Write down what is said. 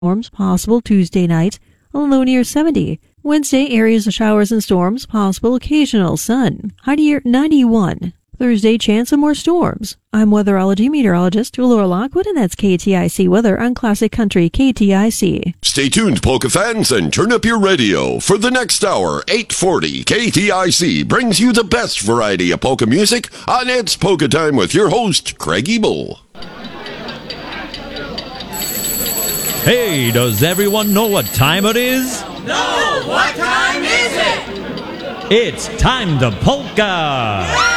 storms possible Tuesday night, a low near 70. Wednesday, areas of showers and storms, possible occasional sun, high near 91. Thursday, chance of more storms. I'm weatherology meteorologist Laura Lockwood, and that's KTIC weather on Classic Country KTIC. Stay tuned, polka fans, and turn up your radio. For the next hour, 840 KTIC brings you the best variety of polka music on It's Polka Time with your host, Craig Ebel. Hey, does everyone know what time it is? No! What time is it? It's time to polka!